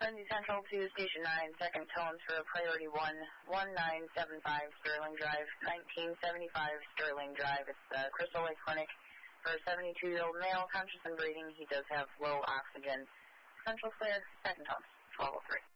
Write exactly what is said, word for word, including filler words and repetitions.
Lindsay Central to Station nine, second tones for Priority one, one nine seven five Sterling Drive, nineteen seventy-five Sterling Drive. It's the Crystal Lake Clinic for a seventy-two-year-old male, conscious and breathing. He does have low oxygen. Central clear, second tones, twelve oh three.